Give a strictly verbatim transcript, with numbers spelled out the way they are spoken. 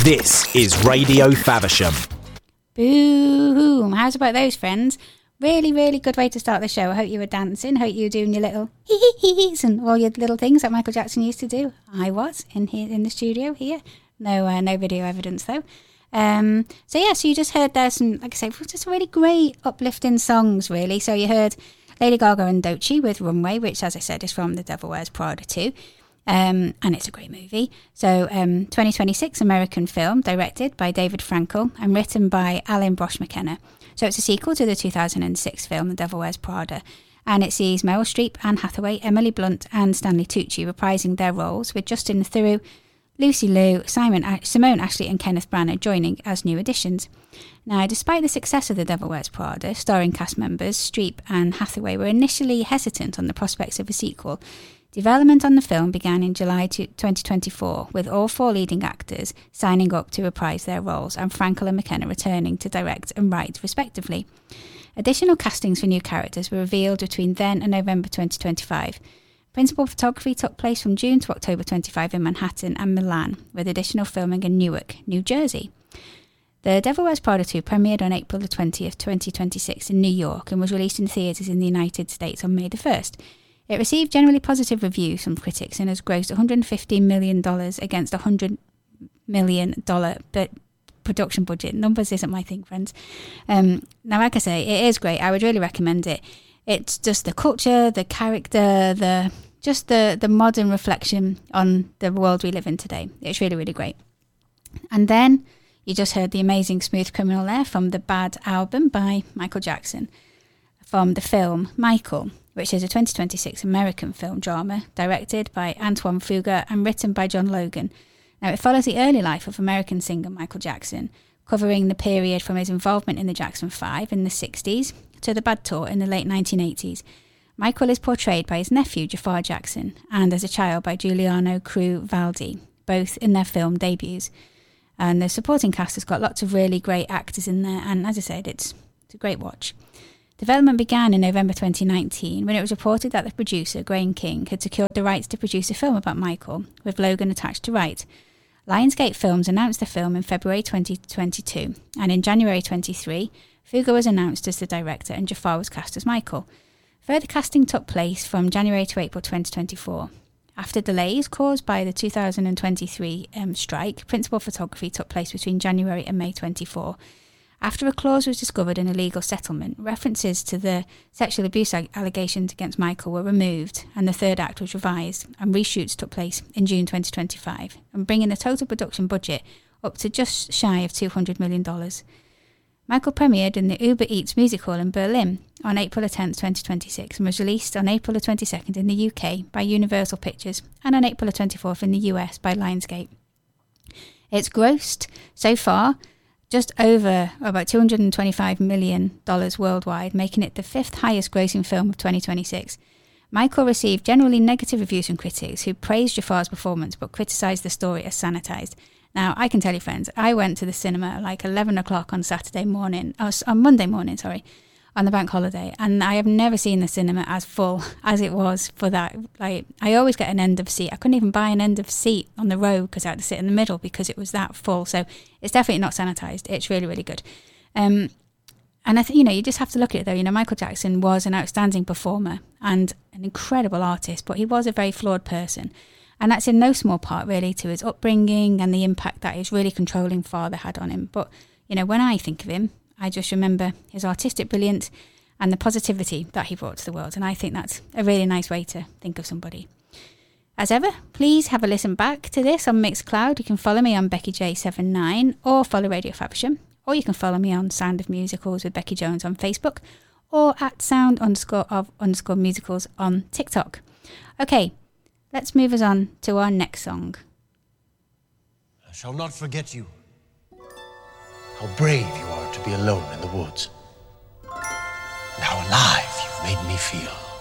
This is Radio Faversham. Boom! How's about those, friends? Really, really good way to start the show. I hope you were dancing. Hope you were doing your little hee-hee-hees and all your little things that Michael Jackson used to do. I was in here in the studio here. No, uh, no video evidence though. Um, so yeah, so you just heard there some, like I say, just really great uplifting songs, really. So you heard Lady Gaga and Doechii with Runway, which, as I said, is from The Devil Wears Prada two. Um, and it's a great movie. So um, twenty twenty-six American film, directed by David Frankel and written by Alan Brosh McKenna. So it's a sequel to the two thousand six film The Devil Wears Prada, and it sees Meryl Streep, Anne Hathaway, Emily Blunt and Stanley Tucci reprising their roles, with Justin Theroux, Lucy Liu, Simon, Simone Ashley and Kenneth Branagh joining as new additions. Now, despite the success of The Devil Wears Prada, starring cast members Streep and Hathaway were initially hesitant on the prospects of a sequel. Development on the film began in July twenty twenty-four, with all four leading actors signing up to reprise their roles and Frankel and McKenna returning to direct and write, respectively. Additional castings for new characters were revealed between then and November twenty twenty-five. Principal photography took place from June to October twenty-five in Manhattan and Milan, with additional filming in Newark, New Jersey. The Devil Wears Prada two premiered on April the twentieth, twenty twenty-six in New York and was released in theatres in the United States on May the first. It received generally positive reviews from critics and has grossed one hundred fifteen million dollars against a one hundred million dollars but production budget. Numbers isn't my thing, friends. Um, now, like I say, it is great. I would really recommend it. It's just the culture, the character, the just the, the modern reflection on the world we live in today. It's really, really great. And then you just heard the amazing Smooth Criminal there from the Bad album by Michael Jackson, from the film Michael, which is a twenty twenty-six American film drama directed by Antoine Fuqua and written by John Logan. Now, it follows the early life of American singer Michael Jackson, covering the period from his involvement in the Jackson five in the sixties to the Bad Tour in the late nineteen eighties. Michael is portrayed by his nephew Jafar Jackson and as a child by Giuliano Cruz-Valdi, both in their film debuts. And the supporting cast has got lots of really great actors in there, and as I said, it's, it's a great watch. Development began in November twenty nineteen when it was reported that the producer, Graham King, had secured the rights to produce a film about Michael, with Logan attached to write. Lionsgate Films announced the film in February twenty twenty-two, and in January twenty-three, Fuqua was announced as the director and Jafar was cast as Michael. Further casting took place from January to April twenty twenty-four. After delays caused by the two thousand twenty-three um, strike, principal photography took place between January and May twenty-four. After a clause was discovered in a legal settlement, references to the sexual abuse allegations against Michael were removed and the third act was revised, and reshoots took place in June twenty twenty-five, and bringing the total production budget up to just shy of two hundred million dollars. Michael premiered in the Uber Eats Music Hall in Berlin on April tenth, twenty twenty-six, and was released on April twenty-second in the U K by Universal Pictures and on April twenty-fourth in the U S by Lionsgate. It's grossed, so far, just over about two hundred twenty-five million dollars worldwide, making it the fifth highest grossing film of twenty twenty-six. Michael received generally negative reviews from critics who praised Jafar's performance but criticised the story as sanitised. Now, I can tell you, friends, I went to the cinema at like eleven o'clock on Saturday morning, oh, on Monday morning, sorry, on the bank holiday, and I have never seen the cinema as full as it was for that. Like, I always get an end of seat. I couldn't even buy an end of seat on the row because I had to sit in the middle because it was that full. So it's definitely not sanitised. It's really, really good. Um, and I think, you know, you just have to look at it though. You know, Michael Jackson was an outstanding performer and an incredible artist, but he was a very flawed person. And that's in no small part, really, to his upbringing and the impact that his really controlling father had on him. But, you know, when I think of him, I just remember his artistic brilliance and the positivity that he brought to the world. And I think that's a really nice way to think of somebody. As ever, please have a listen back to this on Mixcloud. You can follow me on Becky J seventy-nine or follow Radio Faversham. Or you can follow me on Sound of Musicals with Becky Jones on Facebook or at Sound underscore of underscore musicals on TikTok. Okay, let's move us on to our next song. I shall not forget you. How brave you are to be alone in the woods. And how alive you've made me feel.